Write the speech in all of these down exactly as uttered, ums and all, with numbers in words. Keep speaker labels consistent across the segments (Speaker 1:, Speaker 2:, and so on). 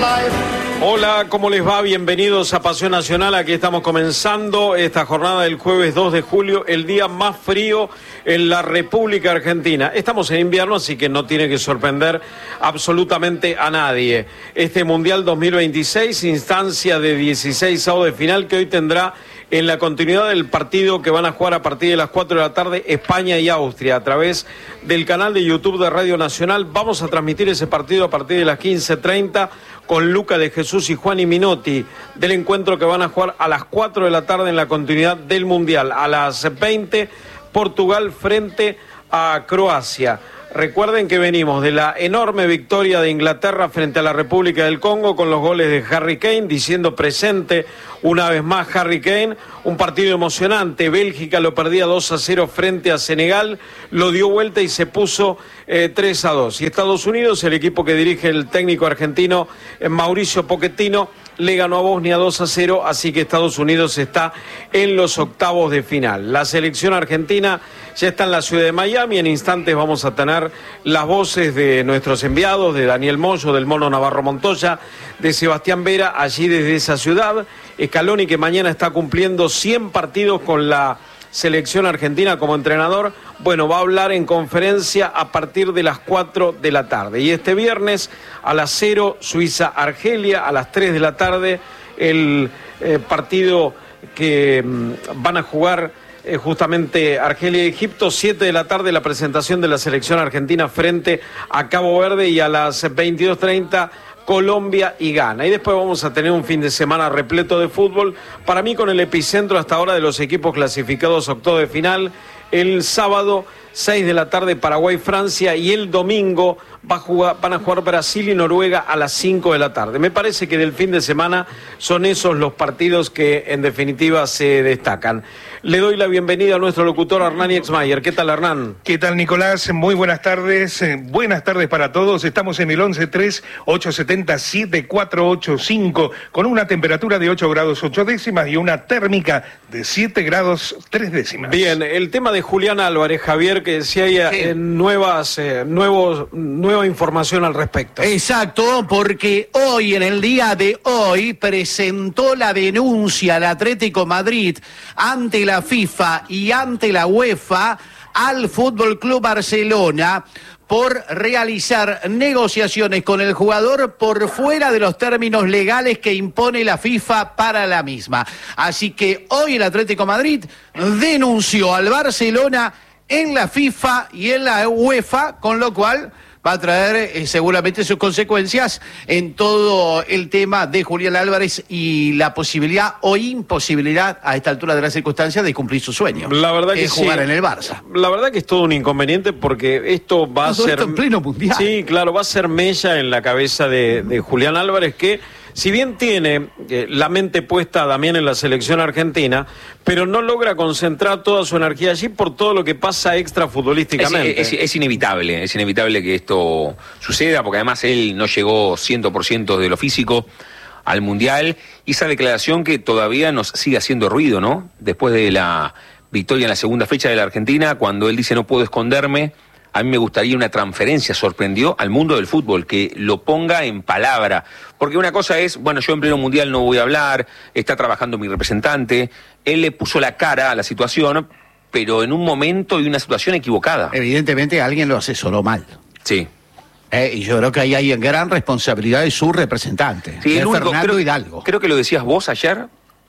Speaker 1: Hola, ¿cómo les va? Bienvenidos a Pasión Nacional. Aquí estamos comenzando esta jornada del jueves dos de julio, el día más frío en la República Argentina. Estamos en invierno, así que no tiene que sorprender absolutamente a nadie. Este Mundial dos mil veintiséis, instancia de dieciséis avos de final, que hoy tendrá en la continuidad del partido que van a jugar a partir de las cuatro de la tarde España y Austria a través del canal de YouTube de Radio Nacional. Vamos a transmitir ese partido a partir de las quince treinta con Luca de Jesús y Juan y Minotti, del encuentro que van a jugar a las cuatro de la tarde en la continuidad del Mundial. A las veinte, Portugal frente a Croacia. Recuerden que venimos de la enorme victoria de Inglaterra frente a la República del Congo con los goles de Harry Kane, diciendo presente una vez más Harry Kane. Un partido emocionante. Bélgica lo perdía dos a cero frente a Senegal, lo dio vuelta y se puso eh, tres a dos. Y Estados Unidos, el equipo que dirige el técnico argentino eh, Mauricio Pochettino, le ganó a Bosnia dos a cero, así que Estados Unidos está en los octavos de final. La selección argentina ya está en la ciudad de Miami. En instantes vamos a tener las voces de nuestros enviados, de Daniel Moyo, del Mono Navarro Montoya, de Sebastián Vera, allí desde esa ciudad. Scaloni, que mañana está cumpliendo cien partidos con la selección argentina como entrenador, bueno, va a hablar en conferencia a partir de las cuatro de la tarde. Y este viernes a las cero, Suiza-Argelia, a las tres de la tarde, el eh, partido que mm, van a jugar eh, justamente Argelia y Egipto. Siete de la tarde, la presentación de la selección argentina frente a Cabo Verde, y a las veintidós treinta, Colombia y Ghana. Y después vamos a tener un fin de semana repleto de fútbol, para mí con el epicentro hasta ahora de los equipos clasificados a octavo de final. El sábado, seis de la tarde, Paraguay-Francia, y el domingo va a jugar, van a jugar Brasil y Noruega a las cinco de la tarde. Me parece que del fin de semana son esos los partidos que en definitiva se destacan. Le doy la bienvenida a nuestro locutor Hernán Exmayer. ¿Qué tal, Hernán?
Speaker 2: ¿Qué tal, Nicolás? Muy buenas tardes. Buenas tardes para todos. Estamos en el once tres, ocho siete cero, siete cuatro ocho cinco con una temperatura de ocho grados ocho décimas y una térmica de siete grados tres décimas.
Speaker 1: Bien, el tema de Julián Álvarez, Javier, que si hay eh, nuevas, eh, nuevos, nueva información al respecto.
Speaker 3: Exacto, porque hoy, en el día de hoy, presentó la denuncia al Atlético Madrid ante la FIFA y ante la UEFA al Fútbol Club Barcelona por realizar negociaciones con el jugador por fuera de los términos legales que impone la FIFA para la misma. Así que hoy el Atlético Madrid denunció al Barcelona en la FIFA y en la UEFA, con lo cual va a traer eh, seguramente sus consecuencias en todo el tema de Julián Álvarez y la posibilidad o imposibilidad a esta altura de las circunstancias de cumplir su sueño.
Speaker 1: La verdad que
Speaker 3: es jugar
Speaker 1: sí.
Speaker 3: en el Barça.
Speaker 1: La verdad que es todo un inconveniente, porque esto va
Speaker 3: todo
Speaker 1: a ser
Speaker 3: esto en pleno mundial.
Speaker 1: Sí, claro, va a ser mella en la cabeza de, de Julián Álvarez, que si bien tiene eh, la mente puesta también en la selección argentina, pero no logra concentrar toda su energía allí por todo lo que pasa extrafutbolísticamente.
Speaker 4: Es, es, es inevitable, es inevitable que esto suceda, porque además él no llegó cien por ciento de lo físico al Mundial, y esa declaración que todavía nos sigue haciendo ruido, ¿no? Después de la victoria en la segunda fecha de la Argentina, cuando él dice no puedo esconderme, a mí me gustaría una transferencia, sorprendió al mundo del fútbol, que lo ponga en palabra. Porque una cosa es, bueno, yo en pleno mundial no voy a hablar, está trabajando mi representante, él le puso la cara a la situación, pero en un momento y una situación equivocada.
Speaker 3: Evidentemente alguien lo asesoró mal.
Speaker 4: Sí.
Speaker 3: Eh, y yo creo que ahí hay gran responsabilidad de su representante,
Speaker 4: Sí,
Speaker 3: de
Speaker 4: el único,
Speaker 3: Fernando
Speaker 4: creo,
Speaker 3: Hidalgo.
Speaker 4: Creo que lo decías vos ayer,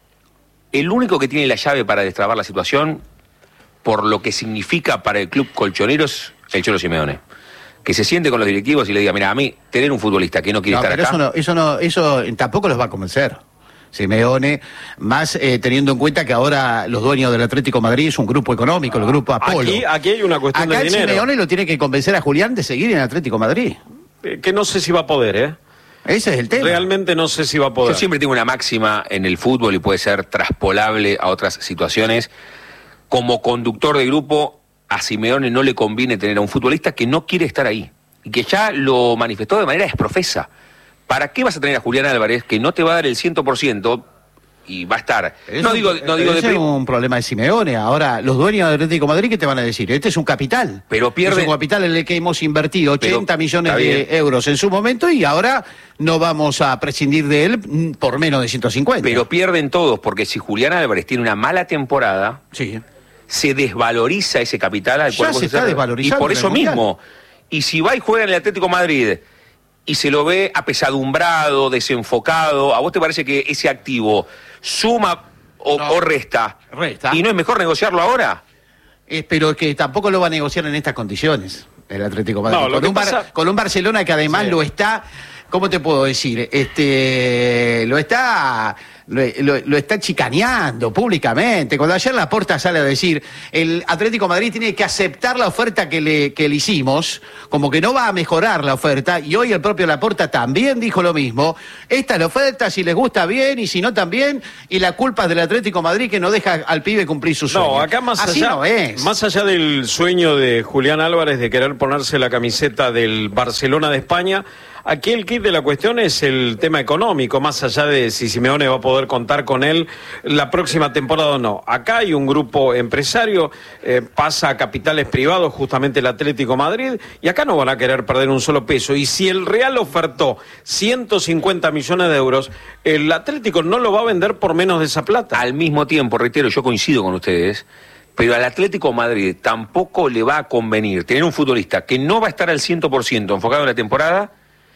Speaker 4: el único que tiene la llave para destrabar la situación, por lo que significa para el club colchonero, es el Cholo Simeone. Que se siente con los directivos y le diga, mira, a mí tener un futbolista que no quiere
Speaker 3: No,
Speaker 4: estar
Speaker 3: pero
Speaker 4: acá...
Speaker 3: Eso, no, eso, no, eso tampoco los va a convencer. Simeone, más eh, teniendo en cuenta que ahora los dueños del Atlético de Madrid es un grupo económico, el grupo Apolo.
Speaker 1: Aquí, aquí hay una cuestión
Speaker 3: Acá
Speaker 1: de
Speaker 3: el
Speaker 1: dinero.
Speaker 3: Simeone lo tiene que convencer a Julián de seguir en el Atlético de Madrid.
Speaker 1: Eh, que no sé si va a poder, ¿eh?
Speaker 3: Ese es el tema.
Speaker 1: Realmente no sé si va a poder.
Speaker 4: Yo siempre tengo una máxima en el fútbol y puede ser traspolable a otras situaciones. Como conductor de grupo, a Simeone no le conviene tener a un futbolista que no quiere estar ahí y que ya lo manifestó de manera desprofesa. ¿Para qué vas a tener a Julián Álvarez, que no te va a dar el cien por ciento y va a estar.
Speaker 3: Es
Speaker 4: no
Speaker 3: un,
Speaker 4: digo, no digo de
Speaker 3: ese es un problema de Simeone. Ahora, los dueños del Atlético de Madrid, ¿qué te van a decir? Este es un capital.
Speaker 4: Pero pierde...
Speaker 3: Es un capital en el que hemos invertido ochenta
Speaker 4: Pero,
Speaker 3: millones de euros en su momento y ahora no vamos a prescindir de él por menos de ciento cincuenta.
Speaker 4: Pero pierden todos, porque si Julián Álvarez tiene una mala temporada,
Speaker 3: sí,
Speaker 4: se desvaloriza ese capital al
Speaker 3: ya
Speaker 4: cual
Speaker 3: se
Speaker 4: vos
Speaker 3: está
Speaker 4: estás-
Speaker 3: desvalorizando
Speaker 4: Y por
Speaker 3: en el
Speaker 4: eso
Speaker 3: Mundial.
Speaker 4: mismo. Y si va y juega en el Atlético de Madrid y se lo ve apesadumbrado, desenfocado, ¿a vos te parece que ese activo suma o,
Speaker 3: No.
Speaker 4: o resta?
Speaker 3: Resta.
Speaker 4: ¿Y no es mejor negociarlo ahora?
Speaker 3: Eh, pero que tampoco lo va a negociar en estas condiciones el Atlético de Madrid.
Speaker 1: No, lo
Speaker 3: con,
Speaker 1: que
Speaker 3: un Bar-
Speaker 1: pasa-
Speaker 3: con un Barcelona que además
Speaker 1: Sí.
Speaker 3: lo está, ¿cómo te puedo decir? Este, lo está, lo, lo- lo está chicaneando públicamente. Cuando ayer Laporta sale a decir, el Atlético de Madrid tiene que aceptar la oferta que le, que le hicimos, como que no va a mejorar la oferta, y hoy el propio Laporta también dijo lo mismo. Esta es la oferta, si les gusta bien, y si no también, y la culpa es del Atlético de Madrid que no deja al pibe cumplir su sueño.
Speaker 1: No, acá más
Speaker 3: Así
Speaker 1: allá,
Speaker 3: no es.
Speaker 1: más allá del sueño de Julián Álvarez de querer ponerse la camiseta del Barcelona de España, aquí el kit de la cuestión es el tema económico, más allá de si Simeone va a poder contar con él la próxima temporada o no. Acá hay un grupo empresario, eh, pasa a capitales privados, justamente el Atlético de Madrid, y acá no van a querer perder un solo peso. Y si el Real ofertó ciento cincuenta millones de euros, el Atlético no lo va a vender por menos de esa plata.
Speaker 4: Al mismo tiempo, reitero, yo coincido con ustedes, pero al Atlético de Madrid tampoco le va a convenir tener un futbolista que no va a estar al cien por ciento enfocado en la temporada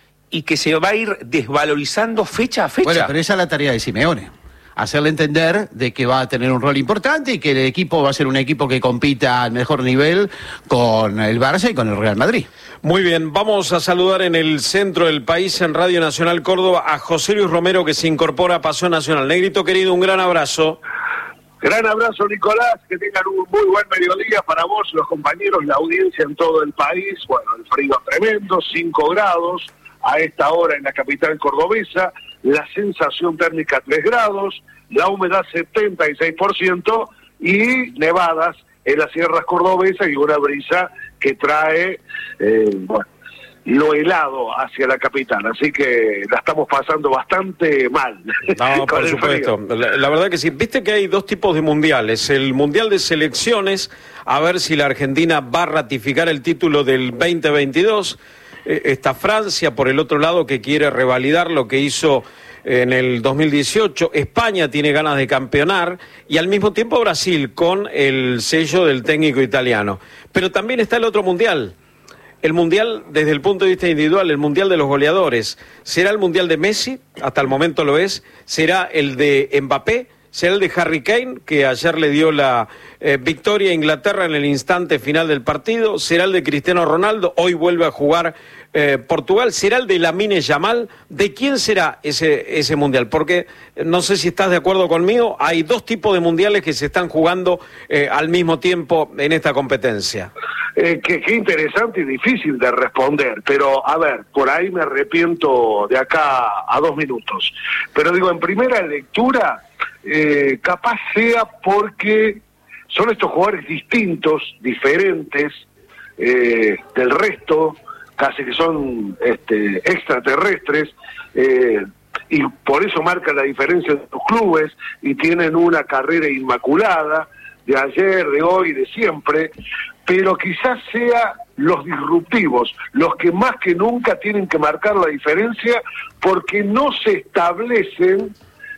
Speaker 4: y que se va a ir desvalorizando fecha a fecha.
Speaker 3: Bueno, pero esa es la tarea de Simeone. Hacerle entender de que va a tener un rol importante y que el equipo va a ser un equipo que compita al mejor nivel con el Barça y con el Real Madrid.
Speaker 1: Muy bien, vamos a saludar en el centro del país, en Radio Nacional Córdoba, a José Luis Romero, que se incorpora a Pasión Nacional. Negrito querido, un gran abrazo.
Speaker 5: Gran abrazo, Nicolás, que tengan un muy buen mediodía para vos, los compañeros, la audiencia en todo el país. Bueno, el frío es tremendo, cinco grados a esta hora en la capital cordobesa, la sensación térmica tres grados, la humedad setenta y seis por ciento y nevadas en las sierras cordobesas y una brisa que trae, eh, bueno, lo helado hacia la capital, así que la estamos pasando bastante mal.
Speaker 1: No,
Speaker 5: con
Speaker 1: por
Speaker 5: el
Speaker 1: supuesto.
Speaker 5: frío.
Speaker 1: La, la verdad que sí. Viste que hay dos tipos de mundiales. El mundial de selecciones, a ver si la Argentina va a ratificar el título del veinte veintidós. Eh, está Francia, por el otro lado, que quiere revalidar lo que hizo en el dos mil dieciocho. España tiene ganas de campeonar y al mismo tiempo Brasil con el sello del técnico italiano. Pero también está el otro mundial. El mundial, desde el punto de vista individual, el mundial de los goleadores. ¿Será el mundial de Messi? Hasta el momento lo es. ¿Será el de Mbappé? ¿Será el de Harry Kane, que ayer le dio la eh, victoria a Inglaterra en el instante final del partido? ¿Será el de Cristiano Ronaldo? Hoy vuelve a jugar eh, Portugal. ¿Será el de Lamine Yamal? ¿De quién será ese, ese mundial? Porque eh, no sé si estás de acuerdo conmigo, hay dos tipos de mundiales que se están jugando eh, al mismo tiempo en esta competencia.
Speaker 5: Eh, qué, qué interesante y difícil de responder, pero a ver, por ahí me arrepiento de acá a dos minutos. Pero digo, en primera lectura, eh, capaz sea porque son estos jugadores distintos, diferentes eh, del resto, casi que son este, extraterrestres, eh, y por eso marcan la diferencia de los clubes y tienen una carrera inmaculada de ayer, de hoy, de siempre, pero quizás sea los disruptivos, los que más que nunca tienen que marcar la diferencia porque no se establecen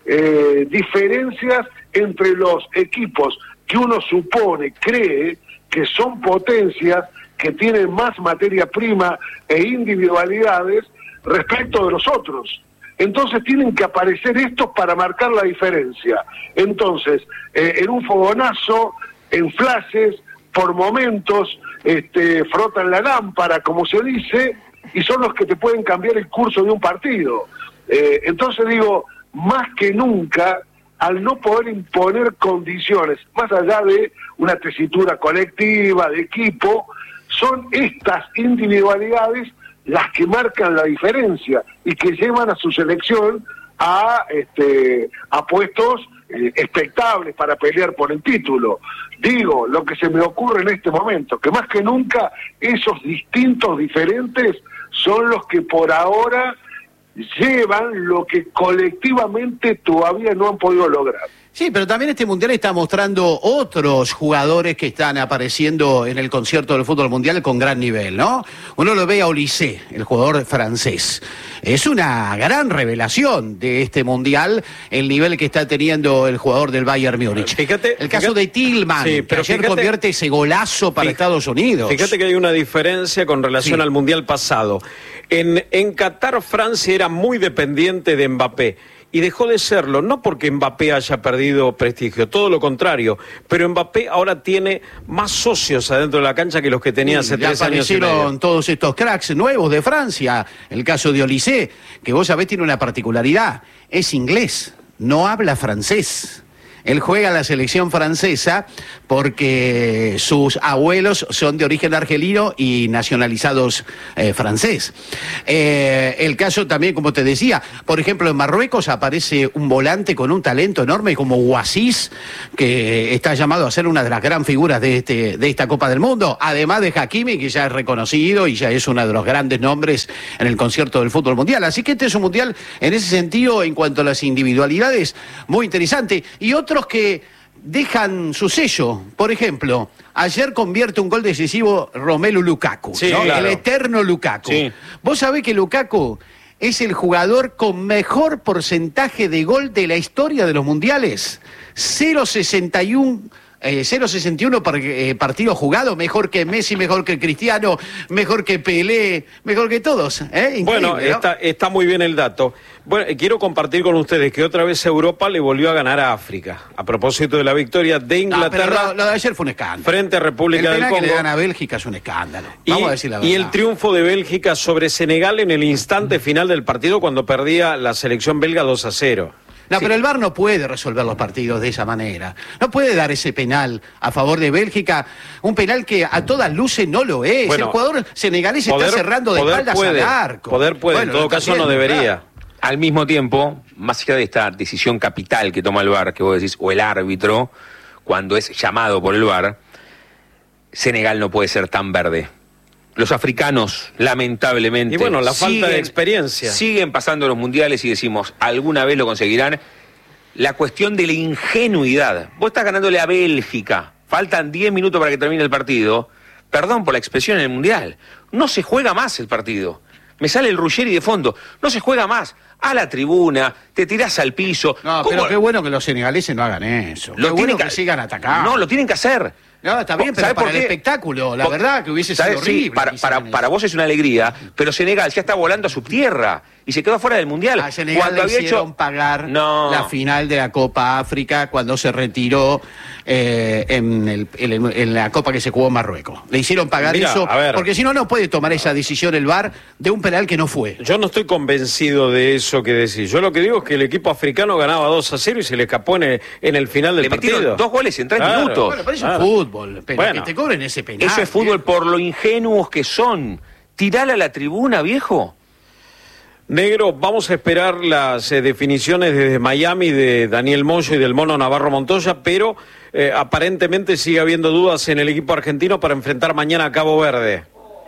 Speaker 5: eh, diferencias entre los equipos que uno supone, cree que son potencias, que tienen más materia prima e individualidades respecto de los otros. Entonces tienen que aparecer estos para marcar la diferencia. Entonces, eh, en un fogonazo, en flashes, por momentos, este, frotan la lámpara, como se dice, y son los que te pueden cambiar el curso de un partido. Eh, entonces digo, más que nunca, al no poder imponer condiciones, más allá de una tesitura colectiva, de equipo, son estas individualidades las que marcan la diferencia y que llevan a su selección a, este, a puestos eh, expectables para pelear por el título. Digo, lo que se me ocurre en este momento, que más que nunca esos distintos diferentes son los que por ahora llevan lo que colectivamente todavía no han podido lograr.
Speaker 3: Sí, pero también este Mundial está mostrando otros jugadores que están apareciendo en el concierto del fútbol mundial con gran nivel, ¿no? Uno lo ve a Olise, el jugador francés. Es una gran revelación de este Mundial, el nivel que está teniendo el jugador del Bayern Múnich.
Speaker 1: Fíjate,
Speaker 3: el caso
Speaker 1: fíjate,
Speaker 3: de Tillman,
Speaker 1: sí,
Speaker 3: que
Speaker 1: pero
Speaker 3: ayer
Speaker 1: fíjate,
Speaker 3: convierte ese golazo para
Speaker 1: fíjate,
Speaker 3: Estados Unidos.
Speaker 1: Fíjate que hay una diferencia con relación
Speaker 3: sí.
Speaker 1: al Mundial pasado. En, en Qatar, Francia era muy dependiente de Mbappé. Y dejó de serlo, no porque Mbappé haya perdido prestigio, todo lo contrario, pero Mbappé ahora tiene más socios adentro de la cancha que los que tenía hace
Speaker 3: ya
Speaker 1: tres años y
Speaker 3: aparecieron
Speaker 1: medio.
Speaker 3: todos estos cracks nuevos de Francia, el caso de Olise, que vos sabés tiene una particularidad, es inglés, no habla francés. Él juega en la selección francesa porque sus abuelos son de origen argelino y nacionalizados eh, francés. Eh, el caso también, como te decía, por ejemplo, en Marruecos aparece un volante con un talento enorme como Ouassis, que está llamado a ser una de las gran figuras de, este, de esta Copa del Mundo, además de Hakimi, que ya es reconocido y ya es uno de los grandes nombres en el concierto del fútbol mundial. Así que este es un mundial, en ese sentido, en cuanto a las individualidades, muy interesante. Y otro que dejan su sello. Por ejemplo, ayer convierte un gol decisivo Romelu Lukaku,
Speaker 1: sí,
Speaker 3: ¿no?
Speaker 1: claro.
Speaker 3: El eterno Lukaku.
Speaker 4: Sí.
Speaker 3: Vos sabés que Lukaku es el jugador con mejor porcentaje de gol de la historia de los mundiales. cero coma sesenta y uno Eh, cero coma sesenta y uno par, eh, partidos jugados, mejor que Messi, mejor que Cristiano, mejor que Pelé, mejor que todos. ¿eh?
Speaker 1: Bueno,
Speaker 3: ¿no?
Speaker 1: está, está muy bien el dato. Bueno, eh, quiero compartir con ustedes que otra vez Europa le volvió a ganar a África. A propósito de la victoria de Inglaterra.
Speaker 3: No, pero lo, lo de ayer fue un escándalo.
Speaker 1: Frente a República
Speaker 3: el
Speaker 1: del
Speaker 3: penal
Speaker 1: Congo.
Speaker 3: que le dan a Bélgica es un escándalo. Vamos
Speaker 1: y,
Speaker 3: a decir la verdad.
Speaker 1: y el triunfo de Bélgica sobre Senegal en el instante final del partido cuando perdía la selección belga dos a cero.
Speaker 3: No,
Speaker 1: Sí.
Speaker 3: pero el V A R no puede resolver los partidos de esa manera. No puede dar ese penal a favor de Bélgica, un penal que a todas luces no lo es.
Speaker 1: Bueno,
Speaker 3: el jugador senegalés
Speaker 1: poder-
Speaker 3: está cerrando de
Speaker 1: poder
Speaker 3: espaldas
Speaker 1: puede,
Speaker 3: al arco.
Speaker 1: Poder puede,
Speaker 3: Bueno,
Speaker 1: en todo
Speaker 3: lo está
Speaker 1: caso no
Speaker 3: haciendo,
Speaker 1: debería.
Speaker 3: claro.
Speaker 4: Al mismo tiempo, más allá de esta decisión capital que toma el V A R, que vos decís, o el árbitro, cuando es llamado por el V A R, Senegal no puede ser tan verde. Los africanos, lamentablemente,
Speaker 1: Y bueno, la falta
Speaker 4: siguen,
Speaker 1: de experiencia.
Speaker 4: siguen pasando los mundiales y decimos, alguna vez lo conseguirán. La cuestión de la ingenuidad. Vos estás ganándole a Bélgica, faltan diez minutos para que termine el partido. Perdón por la expresión en el mundial. No se juega más el partido. Me sale el Ruggeri de fondo. No se juega más. A la tribuna, te tirás al piso.
Speaker 3: No,
Speaker 4: ¿Cómo?
Speaker 3: pero qué bueno que los senegaleses no hagan eso.
Speaker 4: Lo
Speaker 3: Qué
Speaker 4: tienen
Speaker 3: bueno que sigan atacando.
Speaker 4: No, lo tienen que hacer.
Speaker 3: No, está bien, pero
Speaker 4: ¿Sabés
Speaker 3: para
Speaker 4: por
Speaker 3: el
Speaker 4: qué?
Speaker 3: espectáculo, la
Speaker 4: Por-
Speaker 3: verdad que hubiese sido
Speaker 4: ¿sabés? Sí,
Speaker 3: horrible.
Speaker 4: para,
Speaker 3: que
Speaker 4: para,
Speaker 3: hicieran
Speaker 4: para
Speaker 3: eso.
Speaker 4: vos es una alegría, pero Senegal ya está volando a su tierra y se quedó fuera del Mundial.
Speaker 3: A Senegal
Speaker 4: Cuando
Speaker 3: le
Speaker 4: había
Speaker 3: hicieron
Speaker 4: hecho
Speaker 3: pagar
Speaker 4: No.
Speaker 3: la final de la Copa África cuando se retiró eh, en, el- en, en la Copa que se jugó en Marruecos. Le hicieron pagar
Speaker 1: Mira,
Speaker 3: eso,
Speaker 1: a ver.
Speaker 3: porque si no, no puede tomar esa decisión el V A R de un penal que no fue.
Speaker 1: Yo no estoy convencido de eso que decís. Yo lo que digo es que el equipo africano ganaba dos a cero y se le escapó en el, en el final del
Speaker 4: Le metieron
Speaker 1: partido.
Speaker 4: dos goles en tres
Speaker 1: Claro.
Speaker 4: minutos.
Speaker 3: Bueno, pero eso
Speaker 1: Claro.
Speaker 3: es fútbol, pero
Speaker 1: Bueno.
Speaker 3: que te cobren ese penal.
Speaker 4: Eso es fútbol
Speaker 3: viejo.
Speaker 4: por lo ingenuos que son. Tirala a la tribuna, viejo.
Speaker 1: Negro, vamos a esperar las eh, definiciones desde Miami de Daniel Moyo y del Mono Navarro Montoya, pero eh, aparentemente sigue habiendo dudas en el equipo argentino para enfrentar mañana a Cabo Verde.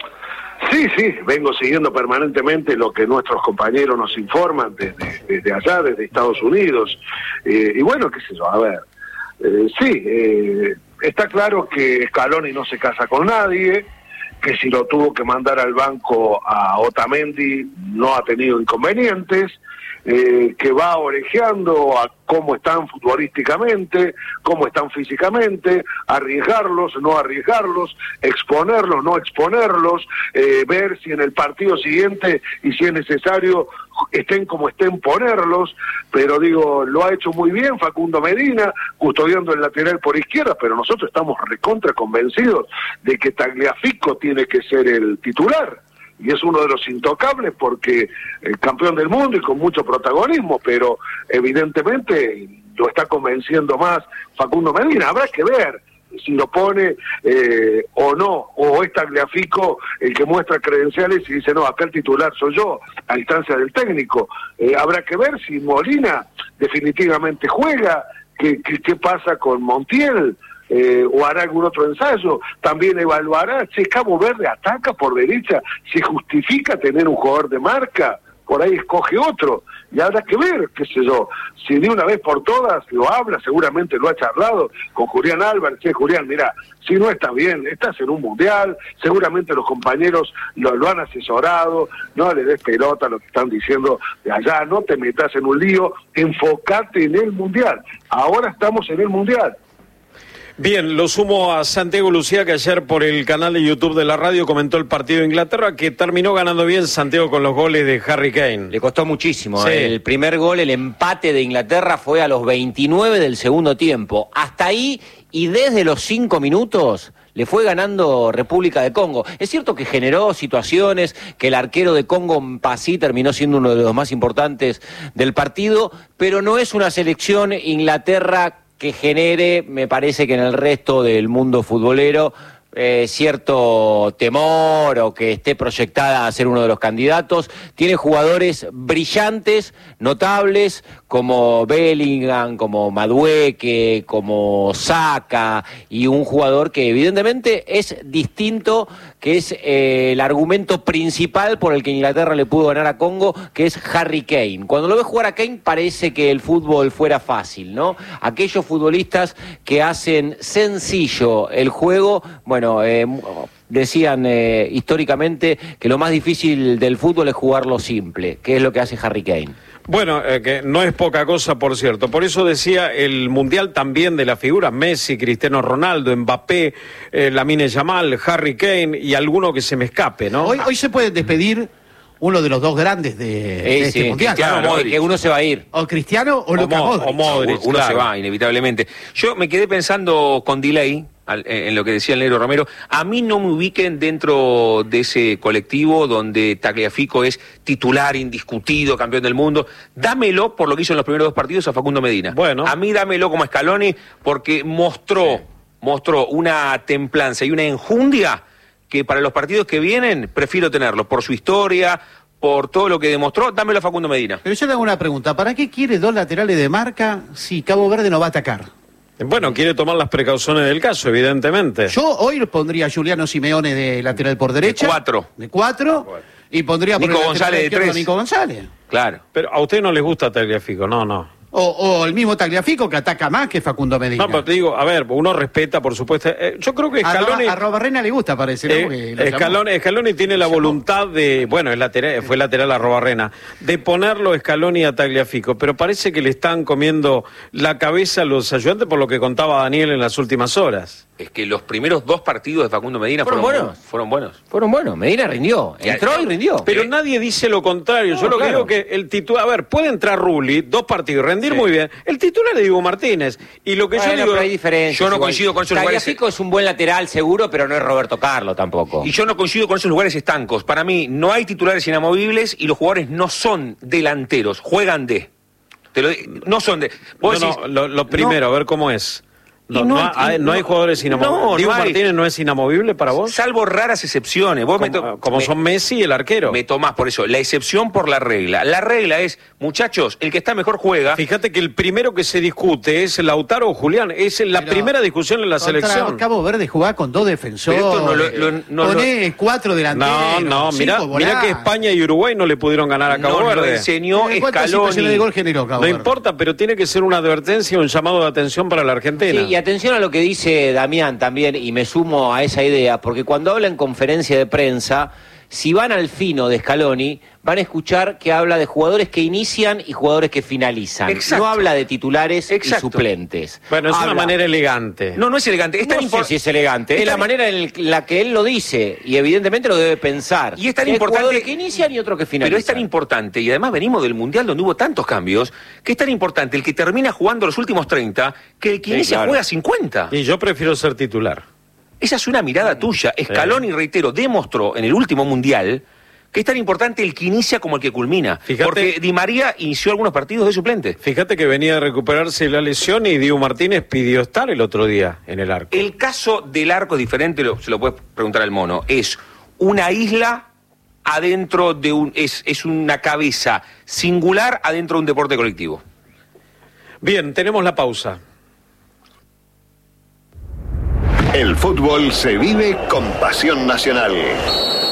Speaker 5: Sí, sí, vengo siguiendo permanentemente lo que nuestros compañeros nos informan desde, desde allá, desde Estados Unidos. Eh, y bueno, qué sé yo, a ver, eh, sí, eh, está claro que Scaloni no se casa con nadie, que si lo tuvo que mandar al banco a Otamendi no ha tenido inconvenientes, eh, que va orejeando a cómo están futbolísticamente, cómo están físicamente, arriesgarlos, no arriesgarlos, exponerlos, no exponerlos, eh, ver si en el partido siguiente y si es necesario estén como estén, ponerlos, pero digo, lo ha hecho muy bien Facundo Medina, custodiando el lateral por izquierda, pero nosotros estamos recontra convencidos de que Tagliafico tiene que ser el titular, y es uno de los intocables porque el campeón del mundo y con mucho protagonismo, pero evidentemente lo está convenciendo más Facundo Medina. Habrá que ver si lo pone eh, o no, o es Tagliafico el que muestra credenciales y dice, no, acá el titular soy yo, a instancia del técnico. Eh, habrá que ver si Molina definitivamente juega, qué, qué, qué pasa con Montiel, eh, o hará algún otro ensayo. También evaluará si Cabo Verde ataca por derecha, si justifica tener un jugador de marca. por ahí escoge otro, y habrá que ver, qué sé yo, si de una vez por todas lo habla, seguramente lo ha charlado con Julián Álvarez. Che, Julián, mira, si no estás bien, estás en un mundial, seguramente los compañeros lo, lo han asesorado, no le des pelota a lo que están diciendo de allá, no te metas en un lío, enfocate en el mundial. Ahora estamos en el mundial.
Speaker 1: Bien, lo sumo a Santiago Lucía, que ayer por el canal de YouTube de la radio comentó el partido de Inglaterra, que terminó ganando bien Santiago con los goles de Harry Kane.
Speaker 6: Le costó muchísimo.
Speaker 1: Sí.
Speaker 6: El primer gol, el empate de Inglaterra fue a los veintinueve del segundo tiempo. Hasta ahí, y desde los cinco minutos le fue ganando República de Congo. Es cierto que generó situaciones, que el arquero de Congo, Mpassi, terminó siendo uno de los más importantes del partido, pero no es una selección Inglaterra que genere, me parece que en el resto del mundo futbolero, eh, cierto temor o que esté proyectada a ser uno de los candidatos. Tiene jugadores brillantes, notables, como Bellingham, como Madueke, como Saka, y un jugador que evidentemente es distinto, que es eh, el argumento principal por el que Inglaterra le pudo ganar a Congo, que es Harry Kane. Cuando lo ves jugar a Kane parece que el fútbol fuera fácil, ¿no? Aquellos futbolistas que hacen sencillo el juego, bueno, eh, decían eh, históricamente que lo más difícil del fútbol es jugarlo simple, que es lo que hace Harry Kane.
Speaker 1: Bueno, eh, que no es poca cosa, por cierto. Por eso decía el Mundial también de las figuras: Messi, Cristiano Ronaldo, Mbappé, eh, Lamine Yamal, Harry Kane y alguno que se me escape, ¿no?
Speaker 3: Hoy, hoy se puede despedir uno de los dos grandes de,
Speaker 6: Eh,
Speaker 3: de este
Speaker 6: sí,
Speaker 3: Mundial.
Speaker 6: Cristiano,
Speaker 1: Claro,
Speaker 6: Modric, que uno se va a ir.
Speaker 3: O Cristiano o Luka
Speaker 1: Mo-
Speaker 3: Modric.
Speaker 1: o Modric,
Speaker 4: Uno
Speaker 1: claro.
Speaker 4: se va, inevitablemente. Yo me quedé pensando con delay al- en lo que decía el negro Romero. A mí no me ubiquen dentro de ese colectivo donde Tagliafico es titular indiscutido, campeón del mundo. Dámelo por lo que hizo en los primeros dos partidos a Facundo Medina.
Speaker 1: Bueno.
Speaker 4: A mí dámelo como Scaloni, porque mostró, mostró una templanza y una enjundia que para los partidos que vienen prefiero tenerlo, por su historia, por todo lo que demostró. Dámelo a Facundo Medina.
Speaker 3: Pero yo le hago una pregunta. ¿Para qué quiere dos laterales de marca si Cabo Verde no va a atacar?
Speaker 1: Bueno, quiere tomar las precauciones del caso, evidentemente.
Speaker 3: Yo hoy pondría a Juliano Simeone de lateral por derecha.
Speaker 4: De cuatro.
Speaker 3: De cuatro. Y pondría por
Speaker 4: Nico
Speaker 3: el lateral
Speaker 4: González de
Speaker 3: izquierdo a
Speaker 4: tres.
Speaker 3: Nico González.
Speaker 4: Claro.
Speaker 1: Pero a usted no les gusta Tagliafico, no, no.
Speaker 3: O, o el mismo Tagliafico, que ataca más que Facundo Medina.
Speaker 1: No, pero te digo, a ver, uno respeta, por supuesto. Eh, yo creo que Scaloni...
Speaker 3: A Robarrena le gusta, parece, ¿no?
Speaker 1: Eh,
Speaker 3: Porque lo llamó.
Speaker 1: Scaloni, Scaloni tiene la
Speaker 3: Lo llamó.
Speaker 1: voluntad de, bueno, es lateral, fue lateral a Robarrena, de ponerlo Scaloni a Tagliafico, pero parece que le están comiendo la cabeza a los ayudantes por lo que contaba Daniel en las últimas horas.
Speaker 4: Es que los primeros dos partidos de Facundo Medina
Speaker 6: ¿Fueron
Speaker 4: fueron,
Speaker 6: buenos?
Speaker 4: Fueron buenos.
Speaker 6: Fueron buenos, Medina rindió, entró y rindió.
Speaker 1: Pero
Speaker 4: Eh,
Speaker 1: nadie dice lo contrario.
Speaker 6: no,
Speaker 1: Yo lo
Speaker 6: claro.
Speaker 1: que digo que el titular, a ver, puede entrar Rulli, dos partidos, rendir
Speaker 4: Sí.
Speaker 1: muy bien. El titular es Diego Martínez. Y lo que
Speaker 6: Bueno,
Speaker 1: yo digo...
Speaker 6: pero hay diferencias.
Speaker 4: yo no
Speaker 6: igual.
Speaker 4: coincido con esos lugares.
Speaker 6: Tagliafico es un buen lateral seguro, pero no es Roberto Carlos tampoco.
Speaker 4: Y yo no coincido con esos lugares estancos. Para mí no hay titulares inamovibles y los jugadores no son delanteros, juegan de. Te lo, no son de.
Speaker 1: No,
Speaker 4: Vos
Speaker 1: no,
Speaker 4: decís,
Speaker 1: lo, lo primero, a ver cómo es. No,
Speaker 4: Y no
Speaker 1: no
Speaker 4: hay-
Speaker 1: hay, no hay
Speaker 4: no-
Speaker 1: jugadores inamovibles.
Speaker 4: no,
Speaker 1: ¿Diego
Speaker 4: no hay.
Speaker 1: Martínez no es inamovible para vos?
Speaker 4: salvo raras excepciones. Vos me
Speaker 1: Como,
Speaker 4: to-
Speaker 1: como
Speaker 4: me-
Speaker 1: son Messi y el arquero.
Speaker 4: Me tomás por eso. La excepción por la regla. La regla es, muchachos, el que está mejor juega.
Speaker 1: Fíjate que el primero que se discute es Lautaro o Julián. Es la
Speaker 3: Pero
Speaker 1: primera discusión en la
Speaker 3: Contra
Speaker 1: selección.
Speaker 3: Cabo Verde jugaba con dos defensores.
Speaker 4: Pero esto no lo- lo- no
Speaker 3: Poné cuatro delanteros.
Speaker 1: No, no,
Speaker 3: cinco
Speaker 1: mirá, mirá
Speaker 3: volantes.
Speaker 1: que España y Uruguay no le pudieron ganar a Cabo
Speaker 4: Nos lo
Speaker 1: Verde.
Speaker 4: enseñó
Speaker 3: Eh, ¿Cuántas situaciones de
Speaker 4: Scaloni.
Speaker 3: gol generó Cabo
Speaker 1: No
Speaker 3: Verde?
Speaker 1: importa, pero tiene que ser una advertencia, un llamado de atención para la Argentina.
Speaker 6: Sí, y atención a lo que dice Damián también, y me sumo a esa idea, porque cuando habla en conferencia de prensa, si van al fino de Scaloni, van a escuchar que habla de jugadores que inician y jugadores que finalizan.
Speaker 4: Exacto.
Speaker 6: No habla de titulares
Speaker 4: Exacto.
Speaker 6: y suplentes.
Speaker 1: Bueno, es
Speaker 6: Habla-
Speaker 1: una manera elegante.
Speaker 4: No, no es elegante. Es tan
Speaker 6: no sé
Speaker 4: impor-
Speaker 6: si es elegante, es,
Speaker 4: es
Speaker 6: la
Speaker 4: tan-
Speaker 6: manera en la que él lo dice, y evidentemente lo debe pensar.
Speaker 4: Y es tan
Speaker 6: Que hay
Speaker 4: importante-
Speaker 6: jugadores que inician y otros que finalizan.
Speaker 4: Pero es tan importante, y además venimos del Mundial donde hubo tantos cambios, que es tan importante el que termina jugando los últimos treinta, que el que
Speaker 6: Sí,
Speaker 4: inicia
Speaker 6: claro.
Speaker 4: juega cincuenta.
Speaker 1: Y yo prefiero ser titular.
Speaker 4: Esa es una mirada tuya. Scaloni, reitero, demostró en el último Mundial que es tan importante el que inicia como el que culmina.
Speaker 1: Fíjate-
Speaker 4: Porque Di María inició algunos partidos de suplente.
Speaker 1: Fíjate que venía de recuperarse la lesión y Diego Martínez pidió estar el otro día en el arco.
Speaker 4: El caso del arco es diferente, lo- se lo puedes preguntar al mono. Es una isla adentro de un... Es, es una cabeza singular adentro de un deporte colectivo.
Speaker 1: Bien, tenemos la pausa.
Speaker 7: El fútbol se vive con pasión nacional.